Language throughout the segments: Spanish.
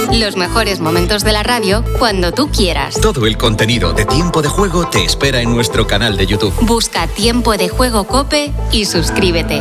Los mejores momentos de la radio cuando tú quieras. Todo el contenido de Tiempo de Juego te espera en nuestro canal de YouTube. Busca Tiempo de Juego COPE y suscríbete.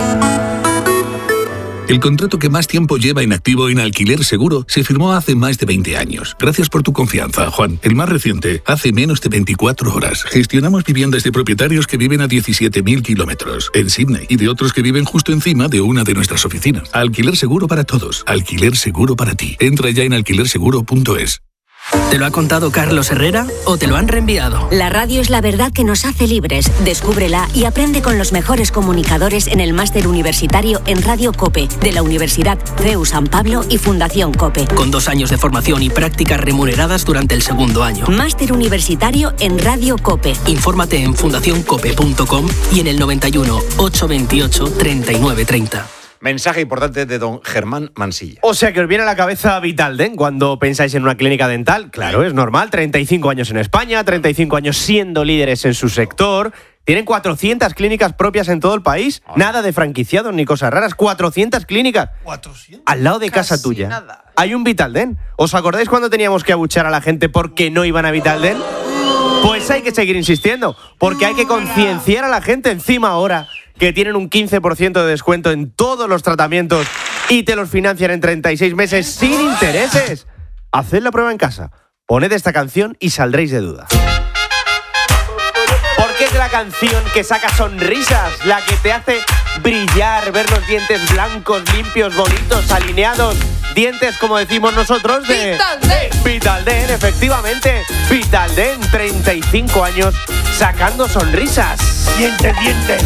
El contrato que más tiempo lleva inactivo en Alquiler Seguro se firmó hace más de 20 años. Gracias por tu confianza, Juan. El más reciente, hace menos de 24 horas. Gestionamos viviendas de propietarios que viven a 17.000 kilómetros en Sydney y de otros que viven justo encima de una de nuestras oficinas. Alquiler Seguro para todos. Alquiler Seguro para ti. Entra ya en alquilerseguro.es. ¿Te lo ha contado Carlos Herrera o te lo han reenviado? La radio es la verdad que nos hace libres. Descúbrela y aprende con los mejores comunicadores en el máster universitario en Radio COPE de la Universidad CEU San Pablo y Fundación COPE. Con 2 años de formación y prácticas remuneradas durante el segundo año. Máster universitario en Radio COPE. Infórmate en fundacioncope.com y en el 91 828 3930. Mensaje importante de don Germán Mansilla. O sea que os viene a la cabeza Vitalden cuando pensáis en una clínica dental. Claro, es normal, 35 años en España, 35 años siendo líderes en su sector. Tienen 400 clínicas propias en todo el país. Nada de franquiciados ni cosas raras. 400 clínicas. 400. Al lado de casa tuya. Nada. Hay un Vitalden. ¿Os acordáis cuando teníamos que abuchear a la gente porque no iban a Vitalden? Pues hay que seguir insistiendo, porque hay que concienciar a la gente encima ahora que tienen un 15% de descuento en todos los tratamientos y te los financian en 36 meses sin intereses. Haced la prueba en casa, poned esta canción y saldréis de duda. Porque es la canción que saca sonrisas, la que te hace brillar, ver los dientes blancos, limpios, bonitos, alineados. Dientes, como decimos nosotros, de Vitalden. Vitalden, efectivamente. Vitalden, 35 años sacando sonrisas. Dientes.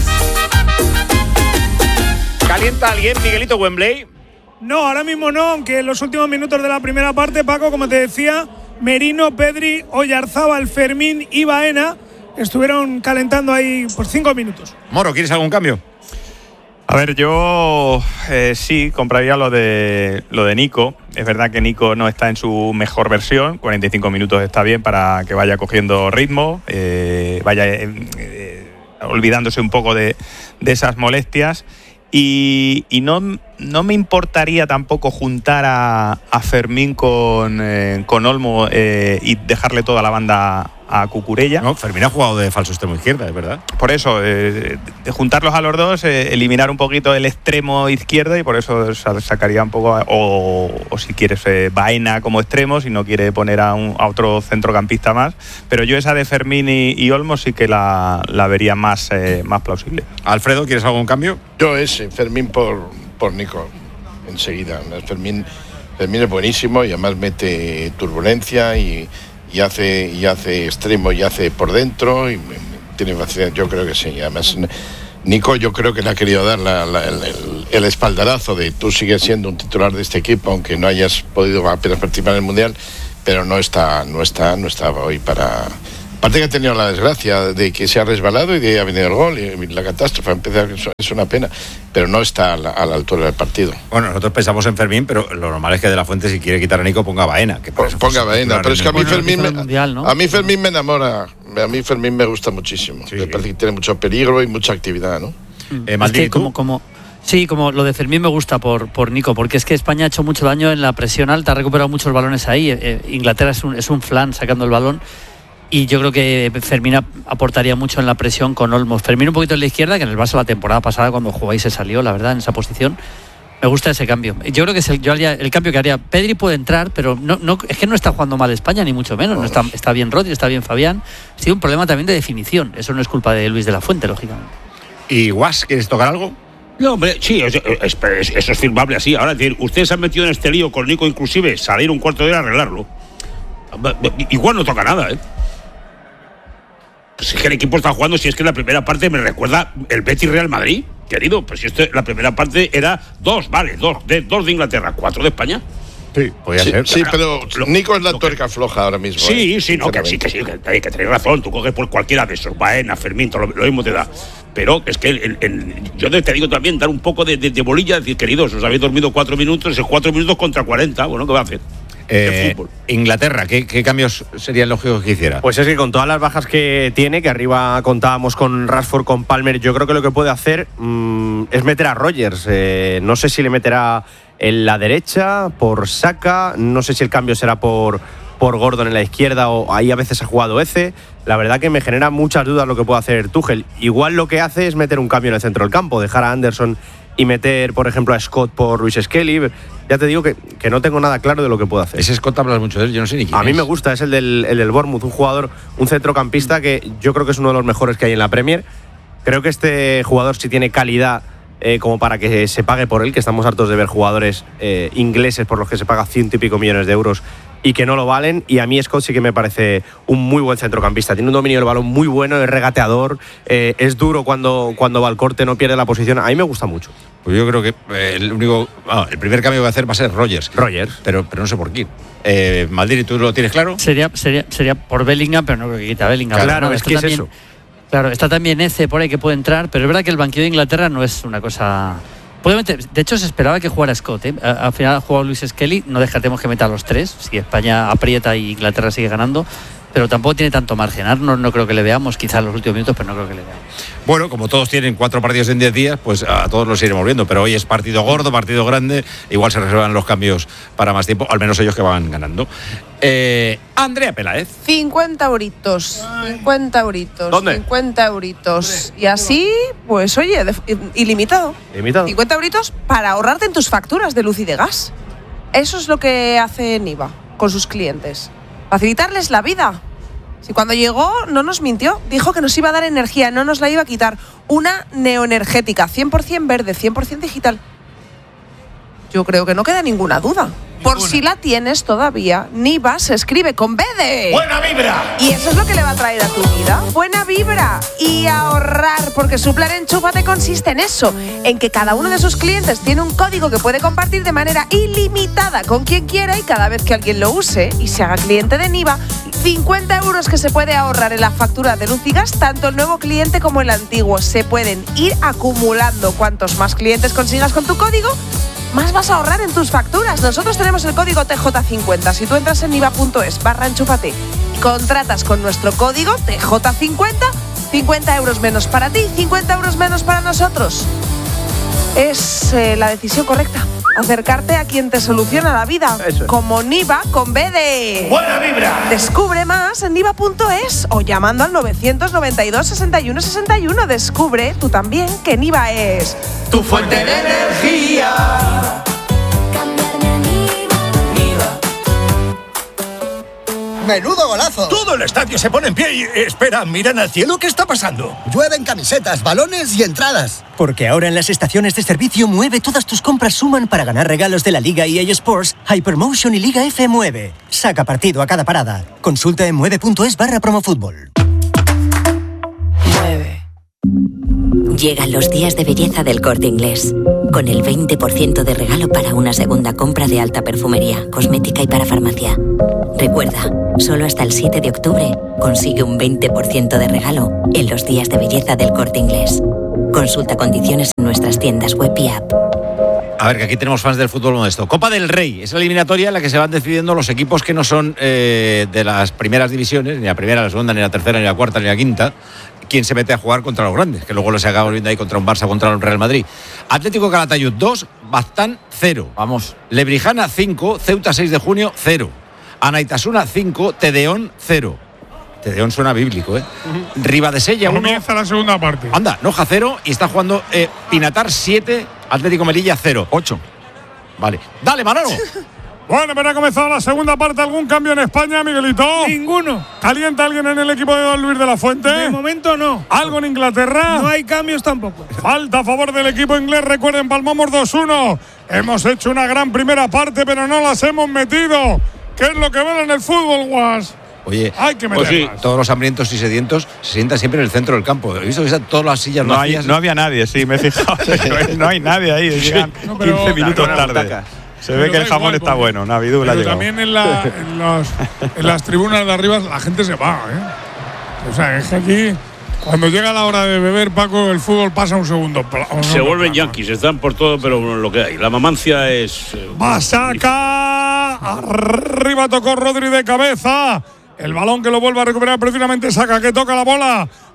¿Calienta alguien, Miguelito Wembley? No, ahora mismo no, aunque en los últimos minutos de la primera parte, Paco, como te decía, Merino, Pedri, Oyarzábal, Fermín y Baena estuvieron calentando ahí por 5 minutos. Moro, ¿quieres algún cambio? A ver, yo sí compraría lo de Nico. Es verdad que Nico no está en su mejor versión. 45 minutos está bien para que vaya cogiendo ritmo, vaya olvidándose un poco de esas molestias. Y no me importaría tampoco juntar a Fermín con Olmo y dejarle toda la banda a Cucurella. No, Fermín ha jugado de falso extremo izquierda, es verdad. Por eso, de juntarlos a los dos, eliminar un poquito el extremo izquierdo y por eso sacaría un poco, o si quieres, Baena como extremo, si no quiere poner a otro centrocampista más. Pero yo esa de Fermín y Olmo sí que la vería más plausible. Alfredo, ¿quieres algún cambio? Yo Fermín por Nico, enseguida. Fermín es buenísimo y además mete turbulencia y hace extremo y hace por dentro y tiene facilidad, yo creo que sí. Además, Nico yo creo que le ha querido dar el espaldarazo de tú sigues siendo un titular de este equipo, aunque no hayas podido apenas participar en el Mundial, pero no estaba hoy para... Aparte que ha tenido la desgracia de que se ha resbalado y de ahí ha venido el gol y la catástrofe. Es una pena, pero no está a la altura del partido. Bueno, nosotros pensamos en Fermín, pero lo normal es que De la Fuente, si quiere quitar a Nico, ponga a Baena. Que ponga a Baena, pero es que a mí Fermín a mí Fermín me enamora. A mí Fermín me gusta muchísimo. Sí, me parece que tiene mucho peligro y mucha actividad, ¿no? Es que como lo de Fermín me gusta por Nico, porque es que España ha hecho mucho daño en la presión alta, ha recuperado muchos balones ahí. Inglaterra es un flan sacando el balón. Y yo creo que Fermín aportaría mucho en la presión con Olmos. Fermín un poquito en la izquierda, que en el Barça la temporada pasada cuando jugó ahí se salió, la verdad, en esa posición. Me gusta ese cambio. Yo creo que yo haría el cambio que haría. Pedri puede entrar, pero es que no está jugando mal España, ni mucho menos. No está bien Rodri, está bien Fabián. Ha sido un problema también de definición. Eso no es culpa de Luis de la Fuente, lógicamente. ¿Y Guas, quieres tocar algo? No, hombre, sí, eso es firmable así. Ahora, es decir, ustedes se han metido en este lío con Nico, inclusive salir un cuarto de hora a arreglarlo. Igual no toca nada, ¿eh? Pues es que el equipo está jugando, si es que la primera parte me recuerda el Betis Real Madrid, querido. Pues si la primera parte era 2 de Inglaterra, 4 de España. Sí, podía ser. Sí, pero Nico es la tuerca floja ahora mismo. Sí, que hay que tener razón. Tú coges por cualquiera de esos, Baena, Fermín, todo lo mismo te da. Pero es que yo te digo también, dar un poco de bolilla, decir, queridos, os habéis dormido 4 minutos, esos 4 minutos contra 40, bueno, ¿qué va a hacer? Inglaterra, ¿qué cambios serían lógicos que hiciera? Pues es que con todas las bajas que tiene, que arriba contábamos con Rashford, con Palmer, yo creo que lo que puede hacer es meter a Rodgers. No sé si le meterá en la derecha, por Saka, no sé si el cambio será por Gordon en la izquierda o ahí a veces ha jugado Eze. La verdad que me genera muchas dudas lo que puede hacer Tuchel. Igual lo que hace es meter un cambio en el centro del campo, dejar a Anderson y meter, por ejemplo, a Scott por Luis Skelly. Ya te digo que no tengo nada claro de lo que puede hacer. Ese Scott hablas mucho de él, yo no sé ni quién A mí es. me gusta, es el del Bournemouth, un jugador, un centrocampista que yo creo que es uno de los mejores que hay en la Premier. Creo que este jugador sí tiene calidad como para que se pague por él, que estamos hartos de ver jugadores ingleses por los que se paga 100 y pico millones de euros y que no lo valen, y a mí Scott sí que me parece un muy buen centrocampista, tiene un dominio del balón muy bueno, es regateador, es duro cuando va al corte, no pierde la posición, a mí me gusta mucho. Pues yo creo que el primer cambio que va a hacer va a ser Rodgers, pero no sé por quién. Maldini, ¿tú lo tienes claro? Sería por Bellingham, pero no creo que quita Bellingham. Claro, es que es eso. Claro, está también Eze por ahí que puede entrar, pero es verdad que el banquillo de Inglaterra no es una cosa... De hecho, se esperaba que jugara Scott, ¿eh? Al final ha jugado Luis Skelly, no descartemos que meta a los tres, si España aprieta y Inglaterra sigue ganando, pero tampoco tiene tanto margen. No creo que le veamos, quizás en los últimos minutos, pero no creo que le veamos. Bueno, como todos tienen 4 partidos en 10 días, pues a todos los iremos viendo, pero hoy es partido gordo, partido grande, igual se reservan los cambios para más tiempo, al menos ellos que van ganando. Andrea Peláez. 50 euritos. 50 euritos. ¿Dónde? 50 euritos. Y así, pues oye, ilimitado. ¿Ilimitado? 50 euritos para ahorrarte en tus facturas de luz y de gas. Eso es lo que hace Niva con sus clientes. Facilitarles la vida. Si cuando llegó no nos mintió, dijo que nos iba a dar energía, no nos la iba a quitar. Una neoenergética, 100% verde, 100% digital. Yo creo que no queda ninguna duda. Por si la tienes todavía, Niva se escribe con B de... ¡Buena vibra! Y eso es lo que le va a traer a tu vida. Buena vibra y ahorrar, porque su plan Enchúfate consiste en eso, en que cada uno de sus clientes tiene un código que puede compartir de manera ilimitada con quien quiera, y cada vez que alguien lo use y se haga cliente de Niva, 50 euros que se puede ahorrar en la factura de luz y gas, tanto el nuevo cliente como el antiguo. Se pueden ir acumulando. Cuantos más clientes consigas con tu código, más vas a ahorrar en tus facturas. Nosotros tenemos el código TJ50. Si tú entras en niva.es/enchúfate y contratas con nuestro código TJ50, 50 euros menos para ti, 50 euros menos para nosotros. Es la decisión correcta. Acercarte a quien te soluciona la vida. Eso es. Como Niva con B de... ¡Buena vibra! Descubre más en niva.es o llamando al 992 61 61. Descubre tú también que Niva es... tu fuente de energía. ¡Menudo golazo! Todo el estadio se pone en pie y... Espera, miran al cielo, ¿qué está pasando? Llueven camisetas, balones y entradas. Porque ahora en las estaciones de servicio Mueve todas tus compras suman para ganar regalos de la Liga EA Sports, Hypermotion y Liga F Mueve. Saca partido a cada parada. Consulta en mueve.es/promofútbol. Llegan los días de belleza del Corte Inglés, con el 20% de regalo para una segunda compra de alta perfumería, cosmética y para farmacia. Recuerda, solo hasta el 7 de octubre consigue un 20% de regalo en los días de belleza del Corte Inglés. Consulta condiciones en nuestras tiendas web y app. A ver, que aquí tenemos fans del fútbol modesto. Copa del Rey, es la eliminatoria en la que se van decidiendo los equipos que no son de las primeras divisiones, ni la primera, la segunda, ni la tercera, ni la cuarta, ni la quinta, quién se mete a jugar contra los grandes, que luego los acabamos viendo ahí contra un Barça, contra un Real Madrid. Atlético Calatayud 2, Baztán 0. Vamos. Lebrijana 5, Ceuta 6 de junio 0. Anaitasuna 5, Tedeón 0. Tedeón suena bíblico, ¿eh? Ribadesella 1. Comienza la segunda parte. Anda, Noja 0 y está jugando Pinatar 7, Atlético Melilla 0. 8. Vale. Dale, Manolo. Bueno, pero ha comenzado la segunda parte. ¿Algún cambio en España, Miguelito? Ninguno. ¿Calienta alguien en el equipo de Don Luis de la Fuente? De momento no. ¿Algo en Inglaterra? No hay cambios tampoco. Falta a favor del equipo inglés. Recuerden, palmamos 2-1. Hemos hecho una gran primera parte, pero no las hemos metido. ¿Qué es lo que ven en el fútbol, Guas? Oye, hay que meterlas. Sí, todos los hambrientos y sedientos se sientan siempre en el centro del campo. He visto que están todas las sillas vacías. No había nadie, sí, me he fijado. No hay nadie ahí. Llegan 15 minutos tarde. Se ve que el jamón está bueno, Navidú la ha llegado. También en las tribunas de arriba la gente se va, ¿eh? O sea, es que aquí, cuando llega la hora de beber, Paco, el fútbol pasa un segundo. Se vuelven yanquis, están por todo, pero lo que hay. La mamancia es... ¡Saca! Arriba tocó Rodri de cabeza. El balón que lo vuelve a recuperar precisamente Saca, que toca la bola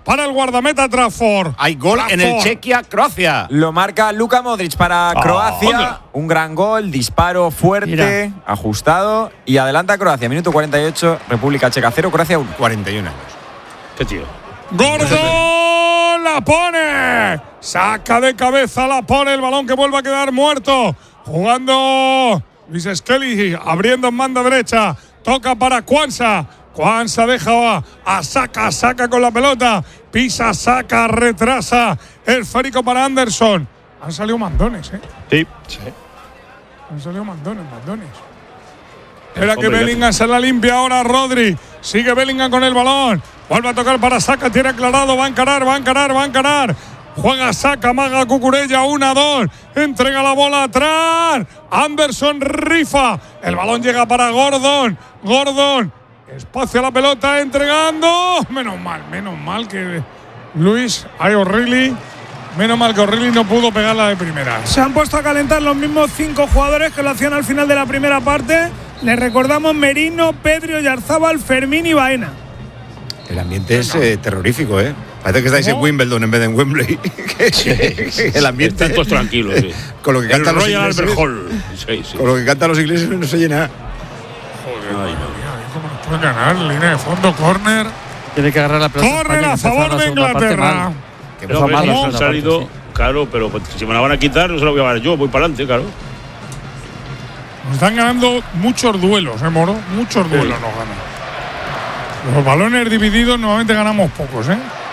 para el guardameta Trafford. Hay gol en el Chequia-Croacia. Lo marca Luka Modric para Croacia. Un gran gol, disparo fuerte, ajustado. Y adelanta Croacia. Minuto 48, República Checa 0, Croacia 1. 41 años. ¿Qué tío? ¡Gordon la pone! Saca de cabeza, la pone. El balón que vuelve a quedar muerto. Jugando Luis Skelly, abriendo en banda derecha. Toca para Quansah. Quansah deja a Saka. Saka con la pelota. Pisa, Saka, retrasa. El esférico para Anderson. Han salido mandones, Sí. Han salido mandones. Espera que Bellingham se la limpia ahora Rodri. Sigue Bellingham con el balón. Vuelve a tocar para Saka. Tiene aclarado. Va a encarar. Juega Saka, maga Cucurella, 1-2. Entrega la bola atrás. Anderson rifa. El balón llega para Gordon. Espacio a la pelota, entregando. Menos mal que Luis, O'Reilly. Menos mal que O'Reilly no pudo pegarla de primera. Se han puesto a calentar los mismos 5 jugadores que lo hacían al final de la primera parte. Les recordamos Merino, Pedri, Oyarzábal, Fermín y Baena. El ambiente es terrorífico, ¿eh? Parece que estáis en Wimbledon en vez de en Wembley. El ambiente. Están todos tranquilos. Sí. Con lo que cantan los Royal ingleses. Albert Hall. Sí. Con lo que cantan los ingleses no se llena. Joder, ¿cómo nos pueden ganar? Línea de fondo, córner. Tiene que agarrar la pelota. Córner a favor de Inglaterra. Pero han salido, claro, pero si me la van a quitar, no se la voy a dar yo. Voy para adelante, claro. Nos están ganando muchos duelos, Moro. Muchos duelos nos ganan. Los balones divididos normalmente ganamos pocos,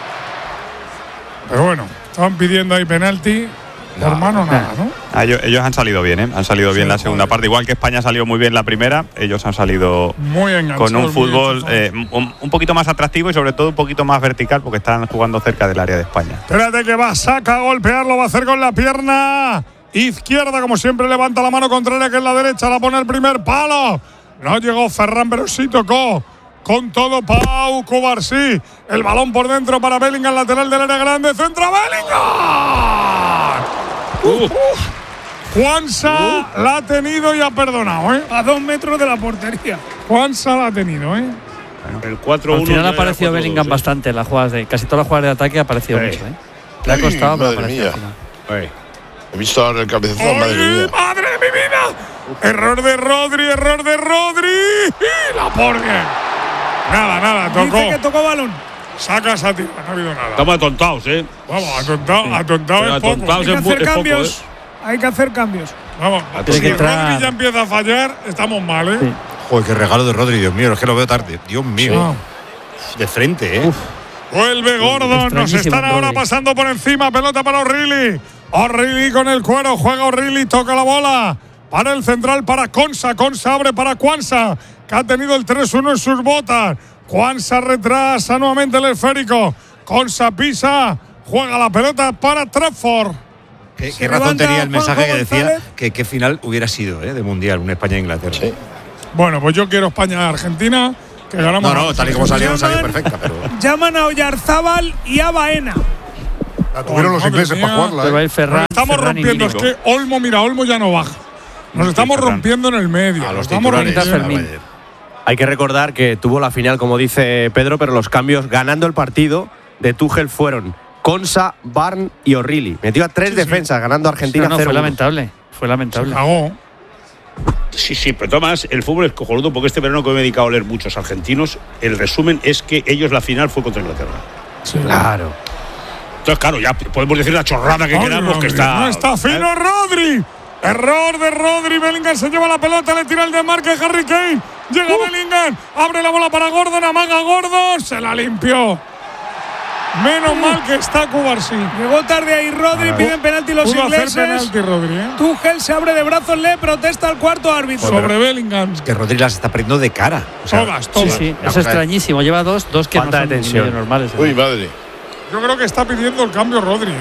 Pero bueno, estaban pidiendo ahí penalti. Por mano nada, ¿no? Ellos han salido bien, Han salido bien la segunda parte. Igual que España salió muy bien la primera, ellos han salido muy con un fútbol un poquito más atractivo y sobre todo un poquito más vertical porque están jugando cerca del área de España. Espérate que va Saka a golpearlo, va a hacer con la pierna izquierda, como siempre levanta la mano contraria que es la derecha, la pone el primer palo. No llegó Ferran, pero sí tocó. Con todo Pau Cubarsí. El balón por dentro para Bellingham, lateral del área grande. ¡Centra Bellingham! Quansah la ha tenido y ha perdonado, A 2 metros de la portería. Quansah la ha tenido, El 4-1. Al final ha aparecido Bellingham bastante en las jugadas de. Casi todas las jugadas de ataque ha aparecido mucho, Le ha costado, pero ha aparecido al final. He visto ahora el cabezazo, madre mía. ¡Madre de mi vida! Error de Rodri. La porgue. Nada, tocó. Dice que tocó balón. Saca esa tira, no ha habido nada. Estamos atontados, Vamos, atontado es poco. Hay que hacer cambios. Hay que hacer cambios. Vamos, si Rodri ya empieza a fallar, estamos mal, Sí. Joder, qué regalo de Rodri, Dios mío, es que lo veo tarde. Dios mío. De frente, Vuelve Gordon, nos están ahora pasando por encima. Pelota para O'Reilly. O'Reilly con el cuero, juega O'Reilly, toca la bola. Para el central, para Quansah. Quansah abre para Quansah, que ha tenido el 3-1 en sus botas. Quansah retrasa nuevamente el esférico. Quansah pisa, juega la pelota para Trafford. ¿Qué razón tenía el mensaje que decía que qué final hubiera sido de Mundial, una España-Inglaterra? Sí. Bueno, pues yo quiero España-Argentina, que ganamos. No, tal y como salió perfecta. Pero llaman a Oyarzábal y a Baena. La tuvieron los ingleses para jugarla. Estamos rompiendo, es que Olmo ya no baja. Nos estamos rompiendo en el medio. A los titulares. Hay que recordar que tuvo la final, como dice Pedro, pero los cambios ganando el partido de Tuchel fueron Quansah, Barn y O'Reilly. Metió a 3 defensas, ganando a Argentina 0-1. Fue lamentable. Se cagó. Sí, pero Tomás, el fútbol es cojonudo porque este verano que me he dedicado a leer muchos argentinos, el resumen es que ellos la final fue contra Inglaterra. Sí. Claro. Entonces, claro, ya podemos decir la chorrada que queramos, que está. No está fino Rodri. Error de Rodri. Bellingham se lleva la pelota, le tira el desmarque Harry Kane. Llega Bellingham, abre la bola para Gordon, amaga Gordon, se la limpió. Menos mal que está Cubarsí. Llegó tarde ahí Rodri, piden penalti los ingleses. Penalti, Rodri, Tuchel se abre de brazos, le protesta al cuarto árbitro. Sobre Bellingham. Es que Rodri las está perdiendo de cara. O sea, todas. Sí, es extrañísimo. Lleva dos que no son medio normales. Uy, madre. Yo creo que está pidiendo el cambio Rodri,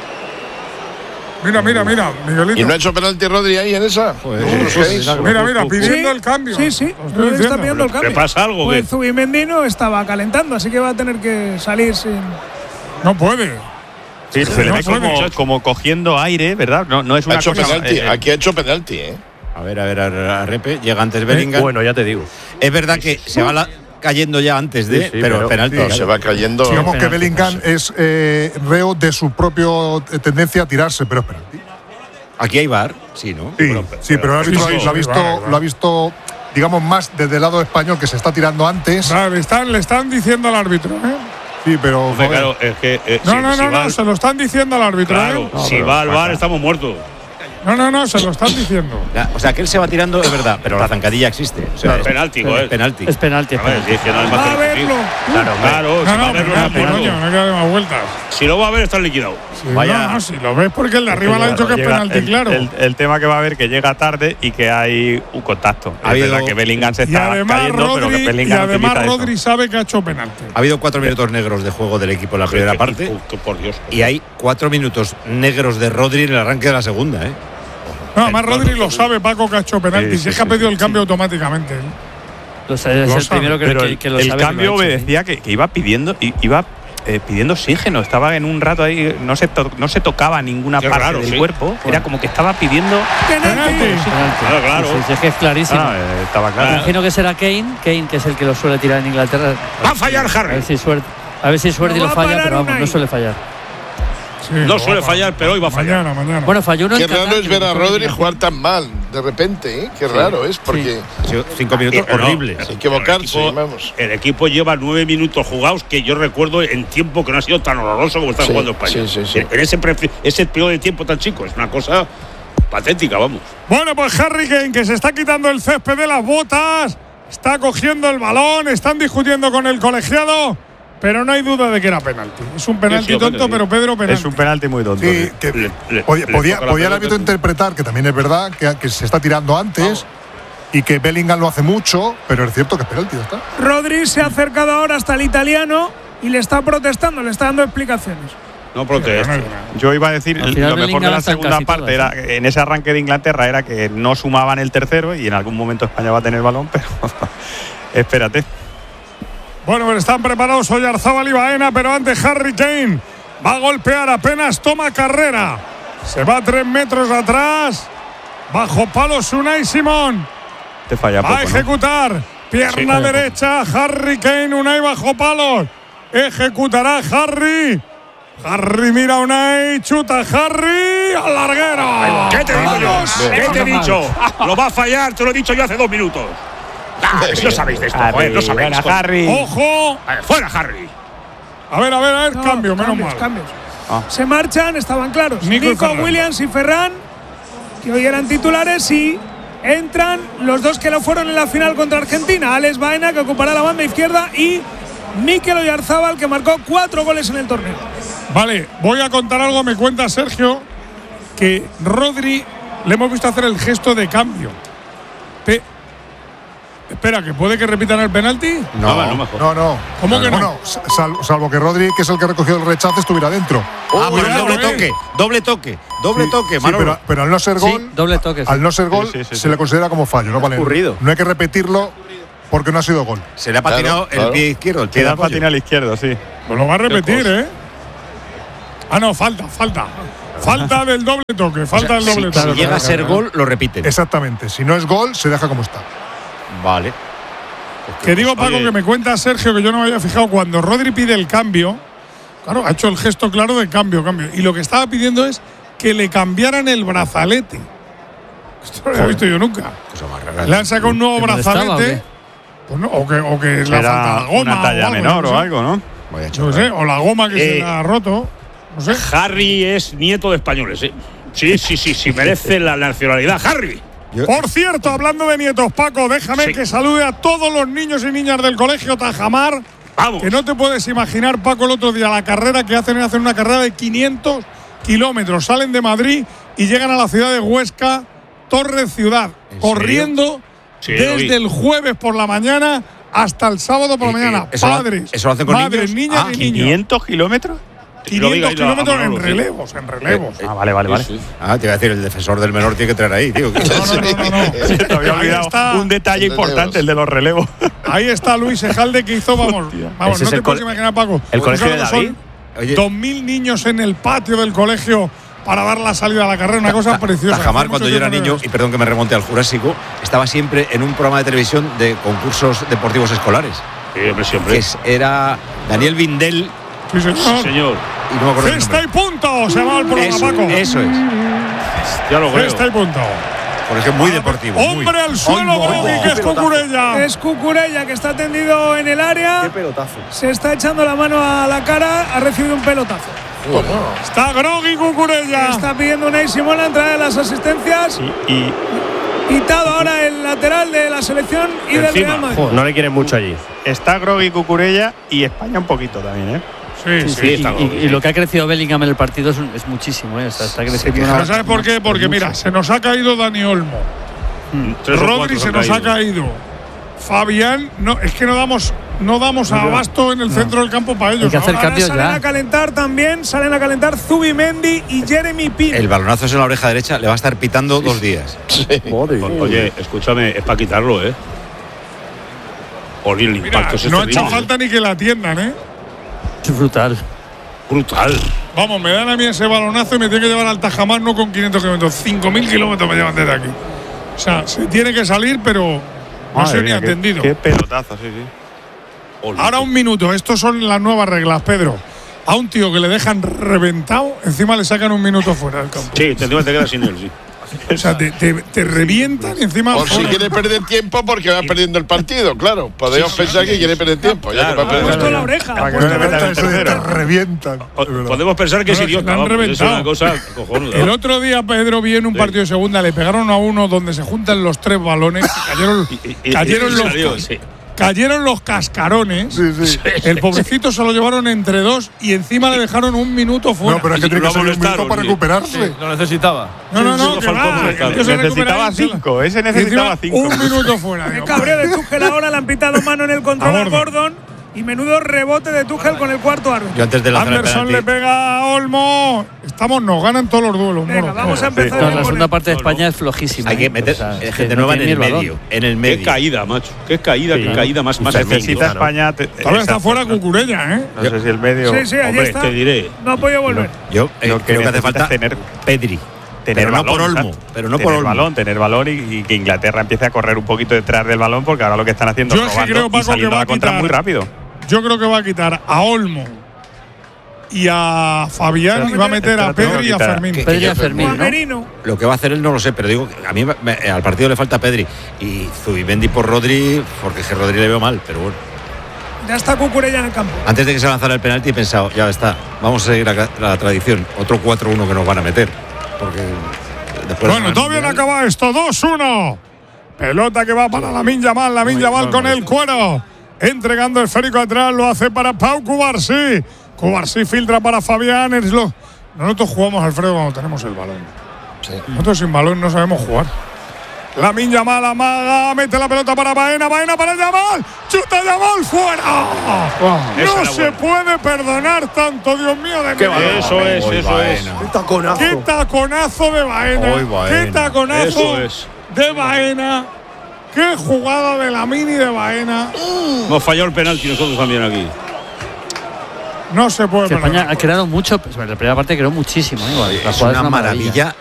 Mira, Miguelito. ¿Y no ha hecho penalti Rodri ahí en esa? Mira, pidiendo el cambio. Sí, Rodri está pidiendo el cambio. ¿Le pasa algo? Pues Zubimendi no estaba calentando, así que va a tener que salir sin. No puede. Sí, se le ve como cogiendo aire, ¿verdad? No es una cosa. Penalti. Aquí ha hecho penalti, A ver, a Repe. Llega antes Bellingham. Bueno, ya te digo. Es verdad que se va cayendo ya antes de, pero penalti. Sí, se va cayendo. Digamos que Bellingham es reo de su propia tendencia a tirarse, pero es penalti. Aquí hay VAR, sí, ¿no? Sí, pero el árbitro lo ha visto, digamos, más desde el lado español, que se está tirando antes. Le están diciendo al árbitro, ¿eh? Sí, pero. Hombre, claro, es que. No, se lo están diciendo al árbitro. Claro, si va al VAR, estamos muertos. No, se lo están diciendo. O sea, que él se va tirando, es verdad, pero la zancadilla existe. O sea, es penalti, joder. Penalti. Es penalti. Va a verlo. Claro, si va a verlo, no hay que dar más vueltas. Si lo va a ver, está liquidado. Si lo ves porque el de arriba le ha dicho que es penalti, claro. El tema que va a haber que llega tarde y que hay un contacto. Es verdad que Bellingham se está cayendo, pero que Bellingham y además utiliza Rodri sabe que ha hecho penalti. Ha habido 4 minutos negros de juego del equipo en la primera parte. Por Dios. Y hay 4 minutos negros de Rodri en el arranque de la segunda, ¿eh? No, además Rodri lo sabe, Paco, que ha hecho penalti. Si es que ha pedido el cambio automáticamente. Es el primero que lo sabe. El cambio obedecía que iba pidiendo oxígeno. Estaba en un rato ahí, no se tocaba ninguna parte del cuerpo. Era como que estaba pidiendo penalti. Claro. Sí, es que es clarísimo. Estaba claro. Imagino que será Kane, que es el que lo suele tirar en Inglaterra. Va a fallar Harry. A ver si suerte y lo falla, pero vamos, no suele fallar. Sí, no suele fallar, pero hoy va a fallar. Mañana. Bueno, falló uno. Qué raro es ver a Rodri jugar tan mal de repente, ¿eh? Qué raro es, porque. 5 minutos horribles. Equivocarse, vamos. El equipo lleva 9 minutos jugados que yo recuerdo en tiempo que no ha sido tan horroroso como está jugando España. Sí. En ese periodo de tiempo tan chico, es una cosa patética, vamos. Bueno, pues Harry Kane, que se está quitando el césped de las botas, está cogiendo el balón, están discutiendo con el colegiado. Pero no hay duda de que era penalti. Es un penalti tonto, pero Pedro penalti. Es un penalti muy tonto. Sí, que podía el árbitro interpretar que también es verdad que se está tirando antes y que Bellingham lo hace mucho, pero es cierto que es penalti, ya está. Rodri se ha acercado ahora hasta el italiano y le está protestando, le está dando explicaciones. No protesta. Yo iba a decir, lo mejor de la segunda parte era en ese arranque de Inglaterra era que no sumaban el tercero y en algún momento España va a tener balón, pero espérate. Bueno, están preparados Oyarzábal y Baena, pero antes Harry Kane va a golpear, apenas toma carrera. Se va 3 metros atrás. Bajo palos Unai Simón. Te falla va a ejecutar. ¿No? Pierna derecha, Harry Kane, Unai bajo palos. Ejecutará Harry. Harry mira a Unai, chuta Harry al larguero. ¿Qué te digo yo? ¿Qué te he dicho? Lo va a fallar, te lo he dicho yo hace 2 minutos. No sabéis de esto, joder, no sabéis. Harry. ¡Ojo! ¡Fuera, Harry! A ver, no, cambio, menos mal. Cambios. Se marchan, estaban claros. Nico Williams y Ferran, que hoy eran titulares, y entran los dos que lo fueron en la final contra Argentina. Alex Baena, que ocupará la banda izquierda, y Mikel Oyarzábal, que marcó 4 goles en el torneo. Vale, voy a contar algo. Me cuenta Sergio que Rodri le hemos visto hacer el gesto de cambio. Espera, ¿que puede que repitan el penalti? No. ¿Cómo que no? Bueno, salvo que Rodri, que es el que recogió el rechazo, estuviera dentro. Pues doble toque, Manolo. Pero al no ser gol, sí, doble toque, al no ser gol, se le considera como fallo, ¿no? Vale. Ocurrido. No hay que repetirlo porque no ha sido gol. Se le ha patinado el pie izquierdo. Se le ha patinado al izquierdo, sí. Pues lo va a repetir, ¿eh? No, falta. Falta del doble toque, toque. Si llega a ser gol, lo repiten. Exactamente. Si no es gol, se deja como está. Vale. Que digo, Paco, que me cuenta Sergio, que yo no me había fijado, cuando Rodri pide el cambio, claro, ha hecho el gesto claro de cambio. Y lo que estaba pidiendo es que le cambiaran el brazalete. Esto no lo he visto yo nunca. Le han sacado un nuevo brazalete. Pues no, o que le falta la goma. Una talla menor o algo, ¿no? No sé, o la goma que se le ha roto. No sé. Harry es nieto de españoles, ¿eh? Sí, merece la nacionalidad. Harry. Por cierto, hablando de nietos, Paco, déjame que salude a todos los niños y niñas del colegio Tajamar. Vamos. Que no te puedes imaginar, Paco, el otro día la carrera que hacen una carrera de 500 kilómetros. Salen de Madrid y llegan a la ciudad de Huesca, Torre Ciudad, corriendo desde el jueves por la mañana hasta el sábado por la mañana. Padres, eso lo hacen con madres, niñas y niños. ¿500 kilómetros? 500 kilómetros en relevos. Vale. Te iba a decir, el defensor del menor tiene que traer ahí, tío. No. Te había olvidado un detalle importante, el de los relevos. Ahí está Luis Ejalde, que hizo, vamos, no te puedes imaginar, Paco. El colegio de David. 2.000 niños en el patio del colegio para dar la salida a la carrera, una cosa preciosa. Tajamar, cuando yo era niño, y perdón que me remonte al Jurásico, estaba siempre en un programa de televisión de concursos deportivos escolares. Siempre. Era Daniel Vindel. Sí, señor. Y no me acuerdo el Cesta y punto. Se va el programa, Paco. Eso es. Ya lo creo. Cesta y punto. Porque es muy deportivo. Hombre al suelo, Grogui, que es Cucurella. Es Cucurella, que está tendido en el área. Qué pelotazo. Se está echando la mano a la cara. Ha recibido un pelotazo. Está Grogui Cucurella. Está pidiendo Unai Simón la entrada de las asistencias. Quitado ahora el lateral de la selección y del Real Madrid. No le quieren mucho allí. Está Grogui, Cucurella y España un poquito también, ¿eh? Sí. Y lo que ha crecido Bellingham en el partido es muchísimo, ¿eh? O sea, está creciendo. ¿Sabes por qué? Porque mira, se nos ha caído Dani Olmo. Rodri se nos ha caído. Fabián, no, es que no damos abasto en el centro del campo para ellos. Hay que hacer Ahora cambios salen ya. a calentar también, salen a calentar Zubimendi y Jeremy Pino. El balonazo es en la oreja derecha, le va a estar pitando 2 días. Oye, escúchame, es para quitarlo, ¿eh? El impacto es no ha terrible. hecho falta ni que la atiendan, ¿eh? Es brutal. Vamos, me dan a mí ese balonazo y me tiene que llevar al Tajamar, no con 500 kilómetros, 5.000 kilómetros me llevan desde aquí. O sea, se tiene que salir, pero no sé ni atendido. Qué pelotazo, sí. Ahora 1 minuto, estos son las nuevas reglas, Pedro. A un tío que le dejan reventado, encima le sacan 1 minuto fuera del campo. Sí, te quedas sin él, sí. O sea, te revientan y encima. Por si quiere perder tiempo porque va perdiendo el partido, claro. Podemos pensar que quiere perder tiempo. Ya que va a perder. Puesto la oreja. Te revientan. Podemos pensar que es idiota. han Vamos, es una cosa cojonuda. El otro día Pedro vi en un partido de segunda, le pegaron a uno donde se juntan los 3 balones, cayeron los cascarones. El pobrecito se lo llevaron entre 2 y encima le dejaron 1 minuto fuera. No, pero es que tiene que ser 1 minuto para recuperarse. Lo necesitaba. No, que va. Necesitaba 5. Ese necesitaba 5. 1 minuto fuera. El cabreo de Tuchel ahora le han pitado mano en el control a Gordon. Y menudo rebote de Tuchel con el cuarto árbitro. Yo antes de lanzar Anderson le pega a Olmo. Nos ganan todos los duelos. Venga, vamos a empezar. La segunda parte de España es flojísima. Hay que meter gente nueva en el medio. En el medio. Qué caída, macho. Qué caída más necesita España. Todavía está fuera Cucurella, ¿eh? No sé si el medio. Sí, allí está. Te diré. No ha podido volver. Yo creo que hace falta tener Pedri. Pero no por Olmo. Pero no por Olmo. Tener balón y que Inglaterra empiece a correr un poquito detrás del balón, porque ahora lo que están haciendo es robando y saliendo a la contra muy rápido. Yo creo que va a quitar a Olmo y a Fabián y va a meter a Pedri y a Fermín. Pedri y a Fermín, Merino. Lo que va a hacer él no lo sé, pero digo, a mí al partido le falta Pedri y Zubimendi por Rodri, porque es que Rodri le veo mal, pero bueno. Ya está Cucurella en el campo. Antes de que se lanzara el penalti he pensado, ya está, vamos a seguir la tradición, otro 4-1 que nos van a meter, porque después. Bueno, todavía no acaba esto, 2-1. Pelota que va para Lamine Yamal con el cuero. Entregando el esférico atrás, lo hace para Pau Cubarsí. Cubarsí filtra para Fabián. Nosotros jugamos, Alfredo, cuando tenemos el balón. Sí. Nosotros sin balón no sabemos jugar. Lamine Yamal amaga, mete la pelota para Baena para Yamal. ¡Chuta Yamal fuera! No se puede perdonar tanto, Dios mío, de mí. Eso es. ¡Qué taconazo de Baena! ¡Qué taconazo de Baena! ¡Qué jugada de Lamine y de Baena! Hemos fallado el penalti nosotros también aquí. No se puede. España ha creado mucho, en la primera parte creó muchísimo. La jugada es una maravilla.